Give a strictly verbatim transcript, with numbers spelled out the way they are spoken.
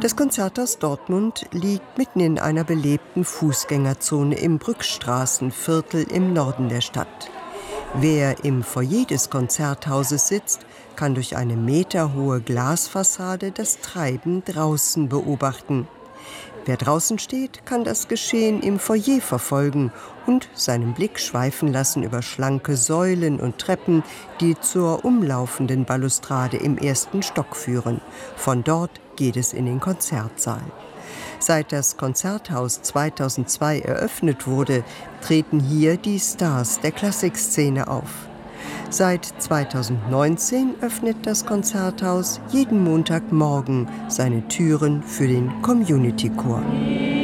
Das Konzerthaus Dortmund liegt mitten in einer belebten Fußgängerzone im Brückstraßenviertel im Norden der Stadt. Wer im Foyer des Konzerthauses sitzt, kann durch eine meterhohe Glasfassade das Treiben draußen beobachten. Wer draußen steht, kann das Geschehen im Foyer verfolgen und seinen Blick schweifen lassen über schlanke Säulen und Treppen, die zur umlaufenden Balustrade im ersten Stock führen. Von dort geht es in den Konzertsaal. Seit das Konzerthaus zweitausendzwei eröffnet wurde, treten hier die Stars der Klassikszene auf. Seit zweitausendneunzehn öffnet das Konzerthaus jeden Montagmorgen seine Türen für den Community-Chor.